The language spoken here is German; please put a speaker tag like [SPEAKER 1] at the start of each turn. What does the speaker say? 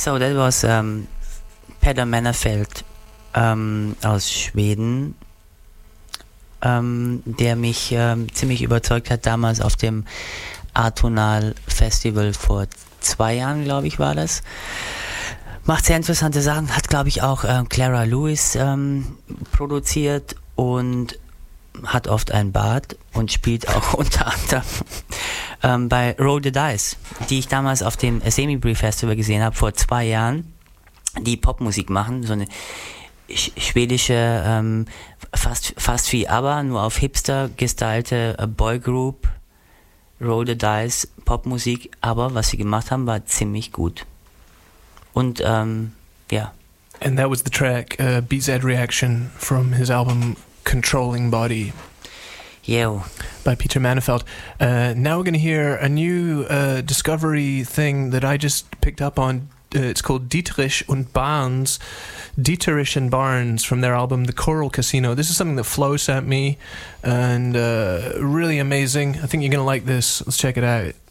[SPEAKER 1] So that was Peter Manafelt aus Schweden, der mich ziemlich überzeugt hat damals auf dem Atonal Festival vor 2 Jahren, glaube ich, war das. Macht sehr interessante Sachen, hat, glaube ich, auch Clara Lewis produziert und hat oft einen Bart und spielt auch unter anderem bei Roll the Dice, die ich damals auf dem Semibri Festival gesehen habe, vor 2 Jahren, die Popmusik machen, so eine schwedische, fast wie ABBA, nur auf Hipster gestylte Boygroup, Roll the Dice, Popmusik, aber was sie gemacht haben, war ziemlich gut. Und ja.
[SPEAKER 2] And that was the track BZ Reaction from his album Controlling Body.
[SPEAKER 1] Yo.
[SPEAKER 2] By Peter Manafelt. Now we're going to hear a new discovery thing that I just picked up on. It's called Dietrich and Barnes from their album The Choral Casino. This is something that Flo sent me, and really amazing. I think you're going to like this. Let's check it out.